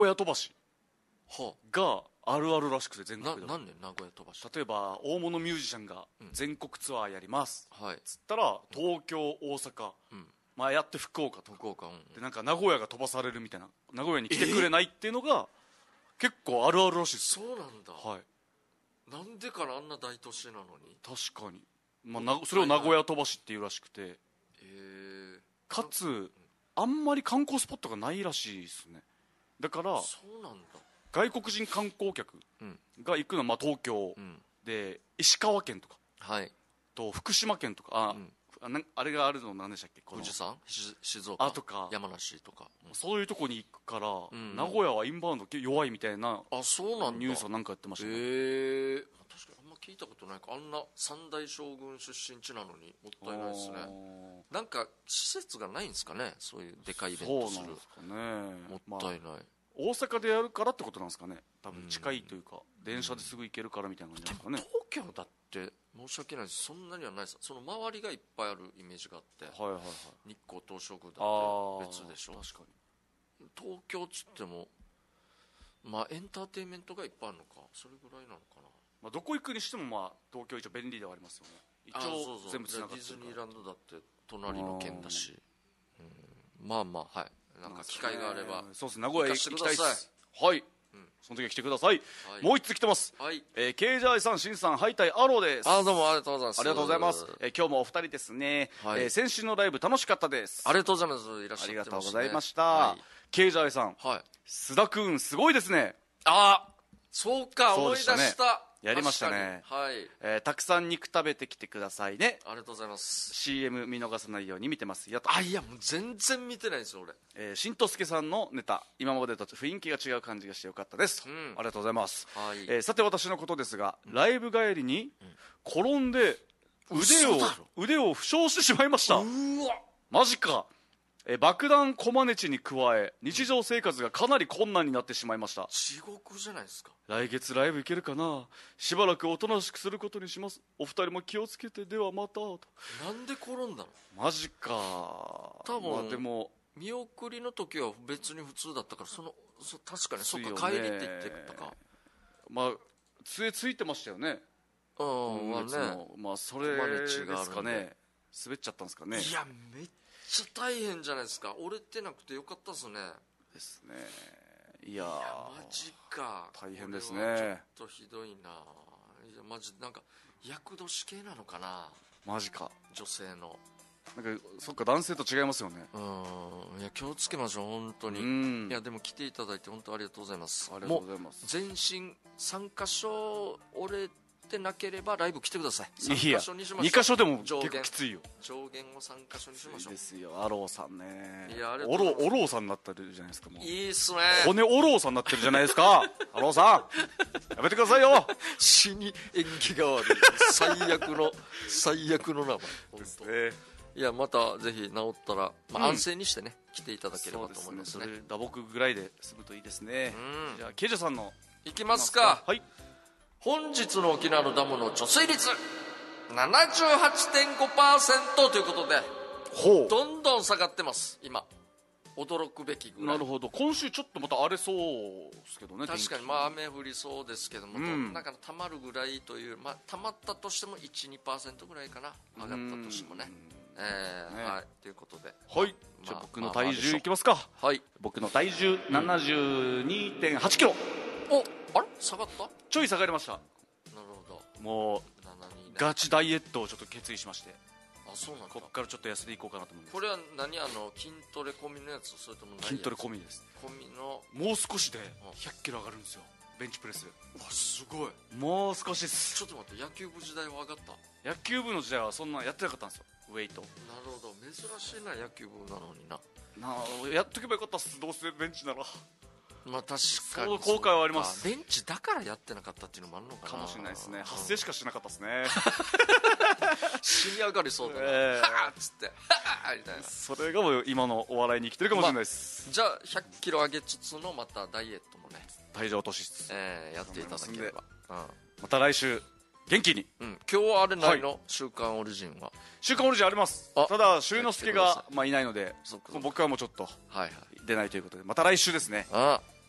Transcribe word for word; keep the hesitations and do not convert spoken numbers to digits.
古屋飛ばしはがあるあるらしくて、全あ、 国でななんで名古屋飛ばし。 例えば大物ミュージシャンが全国ツアーやります、 はい。 つったら東京、大阪、 うん。 まあ、やって福岡とか福岡、うん。 で、なんか名古屋が飛ばされるみたいな、名古屋に来てくれないっていうのが結構あるあるらしいです。 そうなんだ。 はい、 なんでかな、あんな大都市なのに。 確かに、まあ、なそれを名古屋飛ばしっていうらしくて、 えー、 かつあんまり観光スポットがないらしいですね。だからそうなんだ。 外国人観光客うん。 が行くのはまあ東京うん。 で、石川県とかはい。 と福島県とか、あ、 うんあなあれがあるの何でしたっけ、この富士山、し静岡あとか山梨とか、うんそういうとこに行くから、 ん名古屋はインバウンド弱いみたいなあ、そうなんだ。 ニュースはなんかやってましたね。 えー、確かにあんま聞いたことないか。あんな三代将軍出身地なのにもったいないですね。なんか施設がないんですかね、そういうでかいイベントする。 そうなんですかね。 もったいない、 まあ、大阪でやるからってことなんですかね。多分近いというか、電車ですぐ行けるからみたいな感じなんですかね。 東京だって申し訳ないです、そんなにはないです。その周りがいっぱいあるイメージがあって、 はいはいはい。 日光東照宮だあって別でしょ。 確かに。 東京っつってもまあエンターテインメントがいっぱいあるのか、それぐらいなのかな。 まあ、どこ行くにしてもまあ東京一応便利ではありますよね。一あ、そう応そう、 全部つながディズってるから。 ニーランドだって隣の県だし、うん、まあまあ、はい、なんか機会があれば、 そうですね、名古屋行きたい行かせてください。 です。はい、その時は来てください。 はいもう一つ来てます。 はい、 えー、ケイジャーイさん、シンさん、ハイタイアローです。 あ、どうもありがとうございます。 ありがとうございます。えー今日もお二人ですね、 はいえー先週のライブ楽しかったです。 ありがとうございます。いらっしゃってます、ね、 ありがとうございました。 はいケイジャーイさん、 はい、 須田くんすごいですね。 あ、そうか、思い出そうでしたねしたやりましたね。 確かに、はい、 えーたくさん肉食べてきてくださいね。 ありがとうございます。 シーエム 見逃さないように見てますよと。 あ、いやもう全然見てないんですよ俺。 えー、しんとすけさんのネタ、今までと雰囲気が違う感じがしてよかったですと、 うんありがとうございます。 はいえーさて私のことですが、ライブ帰りに転んで腕を嘘だろ腕を負傷してしまいました。 うわ、 マジか。えー爆弾コマネチに加え日常生活がかなり困難になってしまいました。 地獄じゃないですか。 来月ライブ行けるかな。しばらくおとなしくすることにします。お二人も気をつけて、ではまたと。 なんで転んだの。 マジか。 多分まあでも見送りの時は別に普通だったから、そのそ確かにそっですよねか、帰りって言ってたか。 まあ杖ついてましたよね。 うん、まあ今月ね、 のまあそれコマネチがあるんでですかね。滑っちゃったんですかね。 いやめっちゃ大変じゃないですか。折れてなくてよかったですね。 ですね。いやーいやマジか、 大変ですね。 これはちょっとひどいな。いやマジなんか厄年系なのかな、 マジか。 女性の。 なんかそっか、男性と違いますよね。 うん、いや気をつけましょう本当に。 うんいやでも来ていただいて本当ありがとうございます。 ありがとうございます。 もう全身さん箇所折れてなければライブ来てください。 いやさん箇所にしましょう。 に箇所でも結構上限きついよ。 上限をさん箇所にしましょう。 いいですよ、アローさんね。 いやありがとうオロございますオローさんになってるじゃないですか。もういいっすね。 骨オローさんになってるじゃないですか。アローさんやめてくださいよ。 死に縁起が悪い最悪の最悪の名前本当。 えいやまたぜひ治ったら、まあうん安静にしてね来ていただければと思いますね。 そうですね、それ打撲ぐらいで済むといいですね。 うんじゃあケイジャさんのいきますか。 はい。 本日の沖縄のダムの貯水率 ななじゅうはちてんごパーセント ということで、 ほどんどん下がってます今。驚くべきぐらい。 なるほど。今週ちょっとまた荒れそうですけどね。 確かにまあ雨降りそうですけども、 うんだからたまるぐらいという、まあ、たまったとしても いち、にパーセント ぐらいかな、上がったとしてもね。えーねはい、ということで、 はい。じゃあ僕の体重いきますか。 はい。 僕の体重 ななじゅうにてんはちキロ。 お、あれ下がった。なるちょい下がりました。 ほど。 もうななにねガチダイエットをちょっと決意しまして、 あ、そうなんだ。 こっからちょっと痩せていこうかなと思います。 これは何、あの筋トレ込みのやつ、それともないやつ。 筋トレ込みです。 込みの。 もう少しでひゃっキロ上がるんですよ、ベンチプレス。 わ、すごい。 もう少しです。 ちょっと待って、野球部時代は上がった。 野球部の時代はそんなやってなかったんですよ、ウェイト。 なるほど、珍しいな野球部なのにな。 なあ、やっとけばよかったっす、どうせベンチなら。 まあ確かにその後悔はあります。 ベンチだからやってなかったっていうのもあるのかな。 かもしれないですね。 うん発声しかしなかったですね。 死に上がりそうだな、 えーはっつってはっみたいな。 それがもう今のお笑いに生きてるかもしれないです。 じゃあひゃっキロ上げつつのまたダイエットもね、 体重落としつつ、 えーやっていただければ。 また来週元気に。 うん、うん、今日はあれないの、 は週刊オリジンは。 週刊オリジンあります。 あただ修之助じゃあ来てくださがまあいないので、 そっかそっかもう僕はもうちょっとはいはい。 出ないということで、また来週ですね。 あ